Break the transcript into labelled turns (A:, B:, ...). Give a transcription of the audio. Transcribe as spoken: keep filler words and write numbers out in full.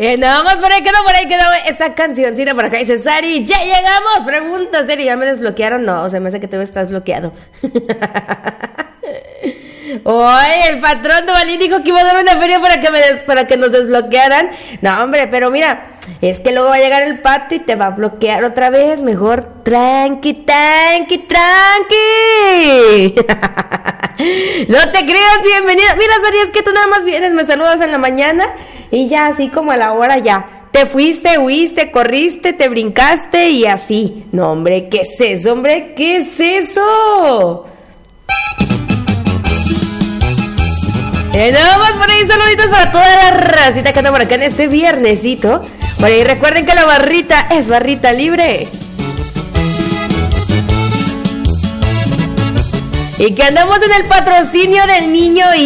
A: Eh, nada más por ahí quedó, por ahí quedó esa cancioncita por acá. Dice Sari, ya llegamos. Pregunta, Sari, ¿ya me desbloquearon? No, se me hace que tú estás bloqueado. Oye, el patrón Duvalín dijo que iba a dar una feria para que, me des, para que nos desbloquearan. No, hombre, pero mira, es que luego va a llegar el pato y te va a bloquear otra vez. Mejor tranqui, tranqui, tranqui. No te creas, bienvenida. Mira, Sari, es que tú nada más vienes, me saludas en la mañana y ya así como a la hora ya te fuiste, huiste, corriste, te brincaste y así. No, hombre, ¿qué es eso, hombre? ¿Qué es eso? Eh, nada más por ahí, saluditos para toda la racita que anda por acá en este viernesito. Por ahí recuerden que la barrita es barrita libre. Y que andamos en el patrocinio del niño y